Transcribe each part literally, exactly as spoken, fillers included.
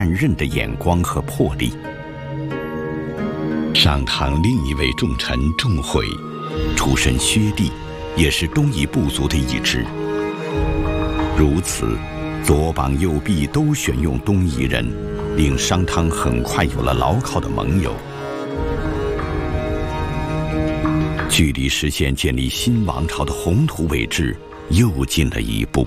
韧的眼光和魄力。商汤另一位重臣仲悔，出身薛地，也是东夷部族的一支。如此，左膀右臂都选用东夷人，令商汤很快有了牢靠的盟友，距离实现建立新王朝的宏图伟志又近了一步。《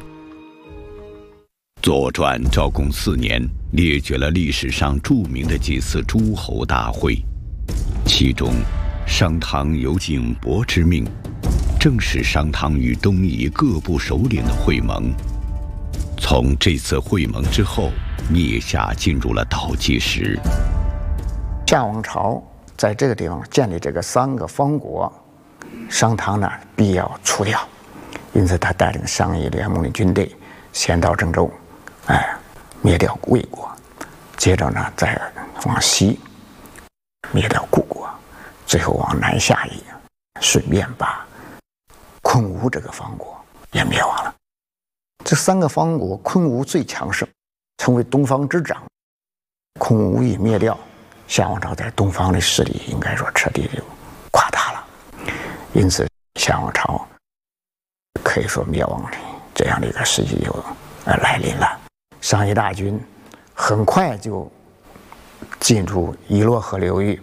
左传》赵公四年列举了历史上著名的几次诸侯大会，其中商汤有景伯之命，正是商汤与东夷各部首领的会盟。从这次会盟之后，灭夏进入了倒计时。 夏王朝在这个地方建立这个三个方国，商汤呢必要除掉，因此他带领商夷联盟的军队先到郑州，哎，灭掉魏国，接着呢再往西灭掉故国，最后往南下移，顺便把昆吾这个方国也灭亡了。这三个方国，昆吾最强盛，成为东方之长。昆吾一灭掉，夏王朝在东方的势力应该说彻底就垮塌了，因此夏王朝可以说灭亡的这样的一个时机就呃来临了。商夷大军很快就进入伊洛河流域。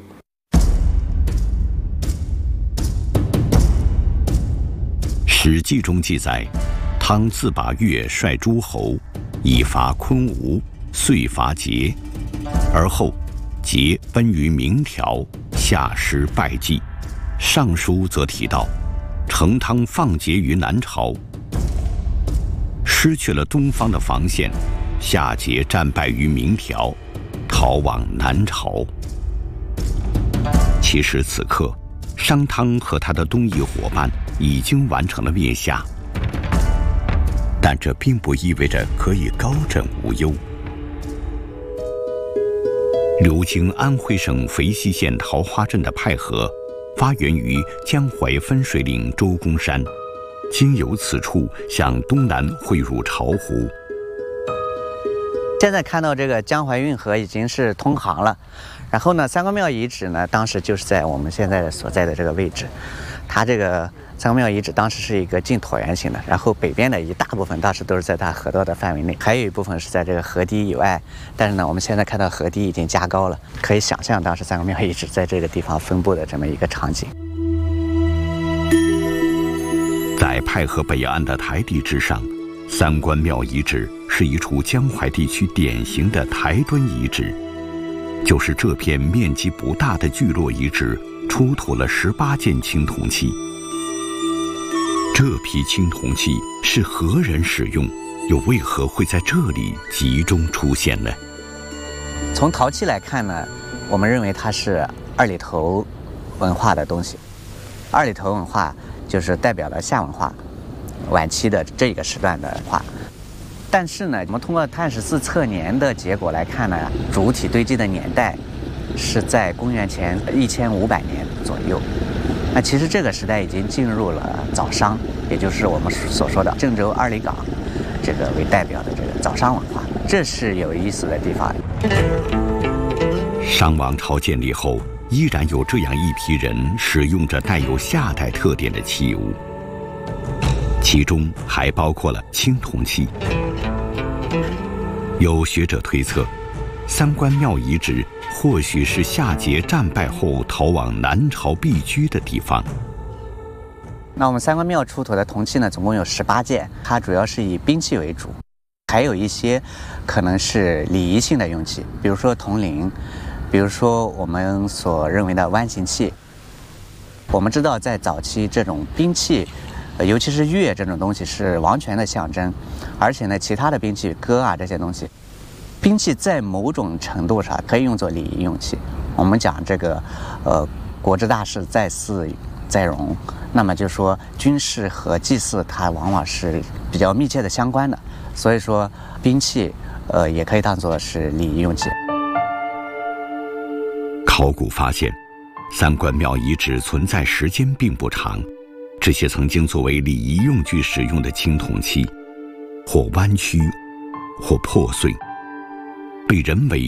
《史记》中记载，汤自拔越率诸侯，以伐昆吾，遂伐桀，而后桀奔于明条，下师败绩。《尚书》则提到，成汤放桀于南朝，失去了东方的防线，夏桀战败于明条，逃往南朝。其实此刻，商汤和他的东夷伙伴已经完成了灭夏，但这并不意味着可以高枕无忧。流经安徽省肥西县桃花镇的派河，发源于江淮分水岭周公山，经由此处向东南汇入巢湖。 现在看到这个江淮运河已经是通航了，然后呢，三官庙遗址呢，当时就是在我们现在所在的这个位置。它这个三官庙遗址当时是一个近椭圆形的，然后北边的一大部分当时都是在它河道的范围内，还有一部分是在这个河堤以外。但是呢，我们现在看到河堤已经加高了，可以想象当时三官庙遗址在这个地方分布的这么一个场景。 在派河北岸的台地之上，三官庙遗址是一处江淮地区典型的台墩遗址，就是这片面积不大的聚落遗址出土了十八件青铜器。这批青铜器是何人使用，又为何会在这里集中出现呢？ 从陶器来看呢，我们认为它是二里头文化的东西。二里头文化就是代表了夏文化晚期的这个时段的文化。但是呢，我们通过碳十四测年的结果来看呢，主体堆积的年代是在公元前一千五百年左右。那其实这个时代已经进入了早商，也就是我们所说的郑州二里岗这个为代表的这个早商文化，这是有意思的地方。 商王朝建立后，依然有这样一批人使用着带有夏代特点的器物，其中还包括了青铜器。有学者推测，三官庙遗址或许是夏桀战败后逃往南朝避居的地方。 那我们三官庙出土的铜器呢，总共有十八件，它主要是以兵器为主，还有一些可能是礼仪性的用器，比如说铜铃，比如说我们所认为的弯形器。我们知道，在早期这种兵器，尤其是乐这种东西是王权的象征，而且呢，其他的兵器戈啊这些东西，兵器在某种程度上可以用作礼仪用器。我们讲这个，呃，国之大事，在祀在戎，那么就说军事和祭祀它往往是比较密切的相关的，所以说兵器，呃，也可以当作是礼仪用器。 考古发现，三官庙遗址存在时间并不长，这些曾经作为礼仪用具使用的青铜器，或弯曲，或破碎，被人为